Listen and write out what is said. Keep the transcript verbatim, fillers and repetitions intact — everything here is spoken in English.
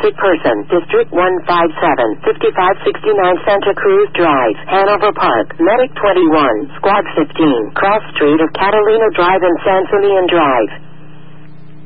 sick person, District one five seven, fifty-five sixty-nine Santa Cruz Drive, Hanover Park, Medic twenty-one, Squad fifteen, Cross Street of Catalina Drive and San Simeon Drive.